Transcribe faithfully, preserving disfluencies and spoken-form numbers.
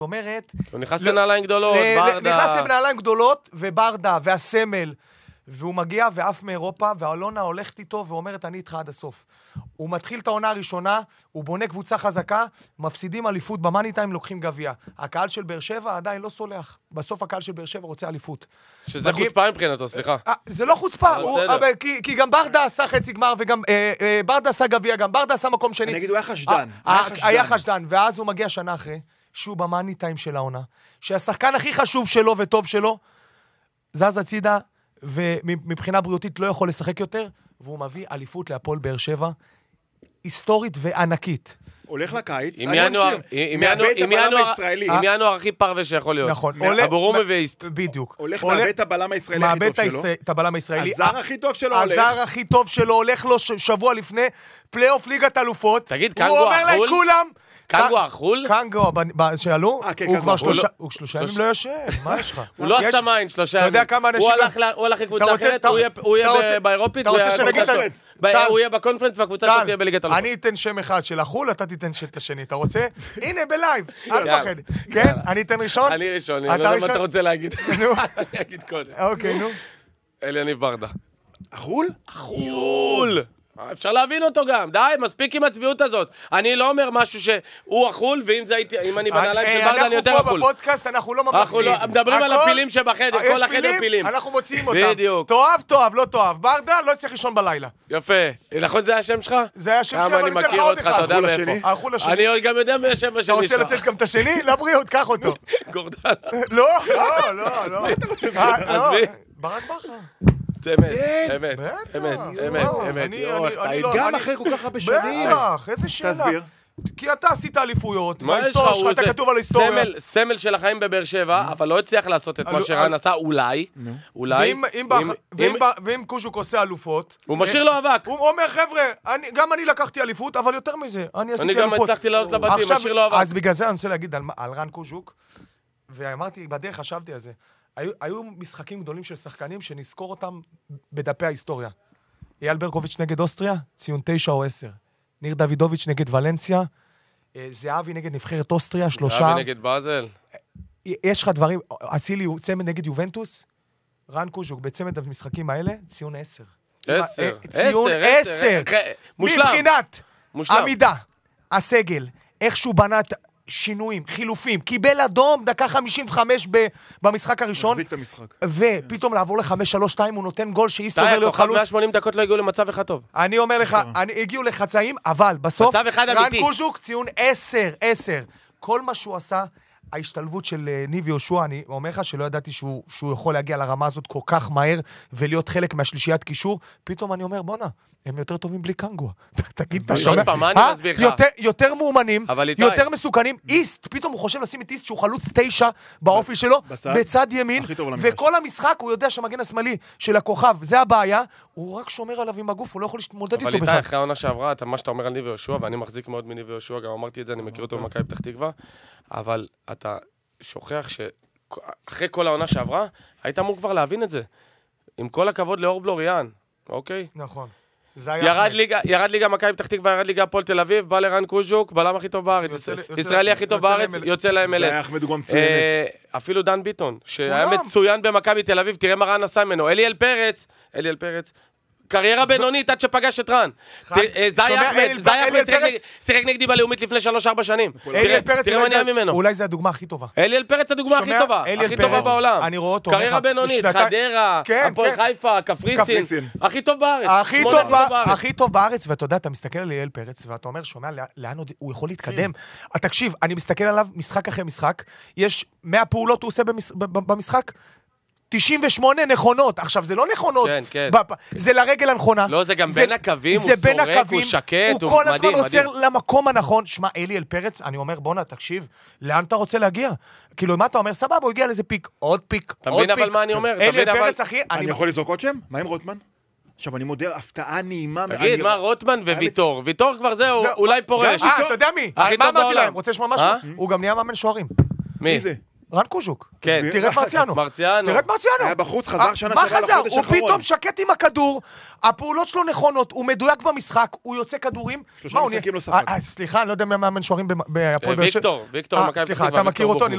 זאת אומרת... הוא נכנס לנעליים גדולות, ברדה... נכנס לנעליים גדולות, וברדה, והסמל, והוא מגיע ואף מאירופה, והאלונה הולכת איתו ואומרת, אני איתך עד הסוף. הוא מתחיל את העונה הראשונה, הוא בונה קבוצה חזקה, מפסידים אליפות במאני טיים, לוקחים גביע. הקהל של באר שבע עדיין לא סולח. בסוף הקהל של באר שבע רוצה אליפות. שזה חוצפה מבחינתו, סליחה. זה לא חוצפה, כי גם ברדה עשה חצי גמר, וגם ברדה עשה גביע, גם ברדה עשה מקום שני. אני אגיד, הוא היה חשדן. היה חשדן, ואז הוא מגיע שנה אחרי, שהוא במאני טיים של העונה, שהשחקן הכי חשוב שלו וטוב שלו, זז הצידה, ומבחינה בריאותית לא יכול לשחק יותר, והוא מביא אליפות להפועל באר שבע, היסטורית וענקית. הולך לקיץ, עם ינואר הכי פרווה שיכול להיות. נכון. אבורום ואיסט. בדיוק. הולך מאבד את הבלם הישראלי הכי טוב שלו. מאבד את הבלם הישראלי. הזר הכי טוב שלו הולך. הזר הכי טוב שלו הולך לו שבוע לפני פלייאוף ליגת אלופות. תגיד, קנגו הוא אומר להם כולם... קנגו החול? קנגו, שאלו, הוא כבר שלושה ימים לא יושב, מה יש לך? הוא לא עשה מיין שלושה ימים. אתה יודע כמה אנשים... הוא הלך לקבוצה אחרת, הוא יהיה באירופית, הוא יהיה בקונפרנס, והקבוצה הזאת תהיה בליגת אלופות. אני אתן שם אחד של החול, אתה תיתן את השני, אתה רוצה? הנה, בלייב, אל תפחד. כן, אני אתן ראשון? אני ראשון, אני לא יודע מה אתה רוצה להגיד. אני אגיד קודם. אוקיי, נו. אליניב ברדה. החול? החול! אפשר להבין אותו גם, די, מספיק עם הצביעות הזאת. אני לא אומר משהו שהוא החול, ואם זה הייתי, אם אני בנעליים של ברדה, אני יותר החול. אנחנו פה בפודקאסט, אנחנו לא ממלכתיים. מדברים על הפילים שבחדר, כל החדר פילים. אנחנו מוציאים אותם. בדיוק. תאהב, תאהב, לא תאהב. ברדה, לא צריך לישון בלילה. יפה. נכון, זה השם שלך? זה השם שלך, אבל אני אתן לך עוד אחד. אתה יודע מאיפה. החול השני. אני גם יודע מי השם השני שלך. אתה רוצה לתת גם את השני? לבריאות, קח אותו. גורדן. לא, לא, לא, לא. ברק בכר. אמת, אמת, אמת, אמת, אמת. גם אחרי כל כך הרבה שנים. בטח, איזה שאלה. תסביר. כי אתה עשית אליפויות, וההיסטוריה שלך, אתה כתוב על ההיסטוריה. סמל של החיים בבאר שבע, אבל לא הצליח לעשות את מה שרן עשה, אולי, אולי. ואם קוז'וק עושה אלופות, הוא משאיר לו אבק. הוא אומר, חבר'ה, גם אני לקחתי אליפות, אבל יותר מזה, אני עשיתי אליפות. אני גם הצלחתי לעלות לבתים, משאיר לו אבק. אז בגלל זה אני רוצה להגיד על רן קוז'וק, ואמרתי, בדרך חשבתי על זה. היו, היו משחקים גדולים של שחקנים שנזכור אותם בדפי ההיסטוריה. אייל ברקוביץ' נגד אוסטריה, ציון תשע או עשר. ניר דוידוביץ' נגד ולנסיה, זהבי נגד נבחרת אוסטריה, שלושה. זהבי נגד באזל. יש לך דברים, אצילי צמד נגד יובנטוס, רן קוז'וק בצמד המשחקים האלה, ציון עשר. עשר. ציון עשר. מושלם. מבחינת עמידה, הסגל, איכשהו בנת... שינויים, חילופים, קיבל אדום, דקה חמישים וחמש במשחק הראשון, מחזיק את המשחק. ופתאום לעבור ל-חמש שלוש שתיים, הוא נותן גול שאיסט עובר להיות חלוץ. חלוץ. מאה ושמונים דקות לא הגיעו למצב אחד טוב. אני אומר לך, הגיעו לחצאים, אבל בסוף, רן קוז'וק, ציון עשר, עשר. כל מה שהוא עשה, ההשתלבות של ניב יהושע, אני אומר לך שלא ידעתי שהוא, שהוא יכול להגיע לרמה הזאת כל כך מהר, ולהיות חלק מהשלישיית קישור, פתאום אני אומר, בונה, הם יותר טובים בלי קנגו. תגיד, אתה שומע? יותר מאומנים, יותר מסוכנים. איסט, פתאום הוא חושב לשים את איסט שהוא חלוץ תשע באופי שלו, בצד ימין, וכל המשחק הוא יודע שהמגן השמאלי של הכוכב, זה הבעיה, הוא רק שומר עליו עם הגוף, הוא לא יכול להתמודד איתו בכלל. אבל איתי, אחרי העונה שעברה, מה שאתה אומר על ניב יהושע, ואני מחזיק מאוד מניב יהושע, גם אמרתי את זה, אני מכיר אותו במכבי פתח תקווה, אבל אתה שוכח שאחרי כל העונה שעברה, היית אמור כבר להבין את זה. עם כל הכבוד לאור בלוריאן, אוקיי? נכון. ירד ליגה, ירד ליגה מכבי פתח תקווה, ירד ליגה הפועל תל אביב, בא לרן קוז'וק, בלם הכי טוב בארץ, ישראלי הכי טוב בארץ, יוצא להם אלף. זה היה אחמד דוגמה מצוינת. אפילו דן ביטון, שהיה מצוין במכבי תל אביב, תראה מה רן עשה ממנו. אליאל פרץ, אליאל פרץ, קריירה בינונית עד שפגש את רן. זי אחמד שיחק נגדי בלאומית לפני שלוש ארבע שנים. תראה מה נהיה ממנו. אולי זה הדוגמה הכי טובה. אליאל פרץ הדוגמה הכי טובה. הכי טובה בעולם. אני רואה אותו. קריירה בינונית, חדרה, הפועל חיפה, קפריסין. הכי טוב בארץ. הכי טוב בארץ, ואתה יודע, אתה מסתכל על אליאל פרץ, ואתה אומר, שומע, לאן הוא יכול להתקדם. תקשיב, אני מסתכל עליו משחק אחרי משחק. יש מאה פעולות הוא עושה במשחק. תשעים ושמונה נכונות. עכשיו, זה לא נכונות. כן, כן. זה לרגל הנכונה. לא, זה גם בין הקווים, הוא סורק, הוא שקט, הוא מדהים. הוא כל הזמן עוצר למקום הנכון. שמע, אליאל פרץ, אני אומר, בונה, תקשיב, לאן אתה רוצה להגיע? כאילו, מה אתה אומר? סבבה, הוא הגיע לאיזה פיק, עוד פיק, עוד פיק. אתה מבין אבל מה אני אומר? אליאל פרץ, אחי, אני יכול לזרוק עוד שם? מה עם רוטמן? עכשיו, אני מודה, הפתעה נעימה. תגיד, מה, רוטמן וויטור? ויטור כבר זהו, אולי פורש. אה, אתה יודע מי? מה אמרתי להם? רוצה לשמוע משהו? הוא גם נהיה מאמן שוערים. מי זה? רן קוז'וק. כן. תראה את מרציאנו. מרציאנו. תראה את מרציאנו. היה בחוץ, חזר שנה מה שעברה חזר? לחודש הוא האחרון. פתאום שקט עם הכדור, הפעולות שלו נכונות, הוא מדויק במשחק, הוא יוצא כדורים. שלושה משחקים לא ספק. סליחה, אני לא יודע מה מאמן שוערים בהפועל באר שבע. ויקטור, ויקטור, מכבי פתח תקווה. סליחה, אתה מכיר אותו?